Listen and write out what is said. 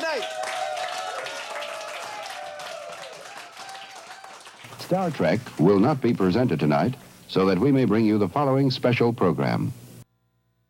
Good night. Star Trek will not be presented tonight, so that we may bring you the following special program.